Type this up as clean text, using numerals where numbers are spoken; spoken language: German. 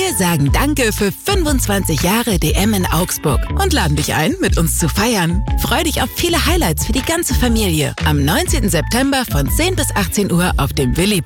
Wir sagen Danke für 25 Jahre DM in Augsburg und laden dich ein, mit uns zu feiern. Freu dich auf viele Highlights für die ganze Familie am 19. September von 10 bis 18 Uhr auf dem Willi